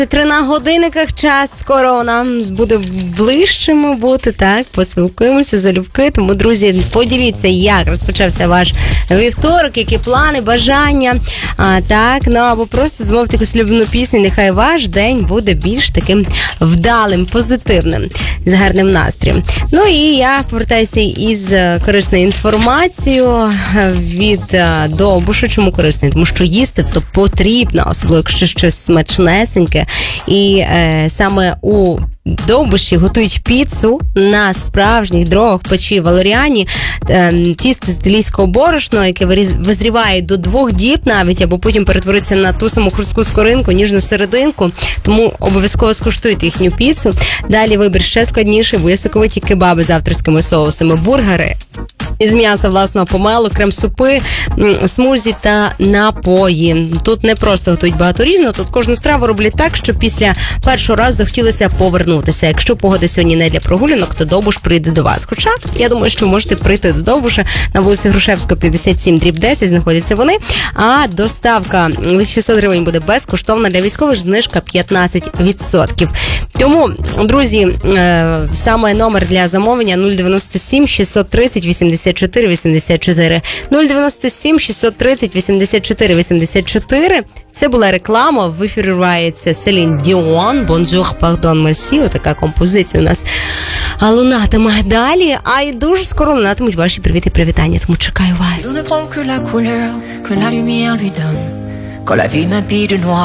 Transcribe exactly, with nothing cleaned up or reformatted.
Три на годинниках час, скоро нам буде ближчими бути, так, поспілкуємося залюбки, тому, друзі, поділіться, як розпочався ваш вівторок, які плани, бажання, а, так, ну, або просто змовте якусь улюблену пісню, нехай ваш день буде більш таким вдалим, позитивним, з гарним настроєм. Ну, і я повертаюся із корисною інформацією від Довбуша. Чому корисною? Тому що їсти то потрібно, особливо якщо щось смачнесеньке. І е, саме у Довбуші готують піцу на справжніх дрогах печі Валеріані. Е, тісто з італійського борошна, яке визріває до двох діб навіть, або потім перетвориться на ту саму хрустку скоринку, ніжну серединку. Тому обов'язково скуштуйте їхню піцу. Далі вибір ще складніший, бо є соковиті кебаби з авторськими соусами, бургери із м'яса власного помелу, крем-супи, смузі та напої. Тут не просто готують багато різного, тут кожну страву роблять так, що після першого разу захотілося повернутися. Якщо погода сьогодні не для прогулянок, то Довбуш прийде до вас. Хоча, я думаю, що можете прийти до Довбуша на вулиці Грушевського, п'ятдесят сім дріб десять, знаходяться вони, а доставка від шістсот гривень буде безкоштовна, для військових знижка п'ятнадцять відсотків. Тому, друзі, саме номер для замовлення нуль дев'яносто сім шістсот тридцять вісімдесят чотири вісімдесят чотири. нуль дев'яносто сім шістсот тридцять вісімдесят чотири вісімдесят чотири. Це була реклама, в ефірі вирається Селін Діон, Bonjour, pardon, merci, отака композиція у нас лунатиме далі, а й дуже скоро лунатимуть ваші привіти і привітання, тому чекаю вас.